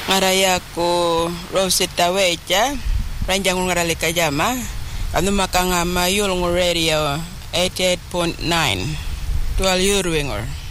Ngaraya ko Rosetta Wecha, ranjang ngarali kajama, anu makanga mayul radio 88.9. Tual yurwingor.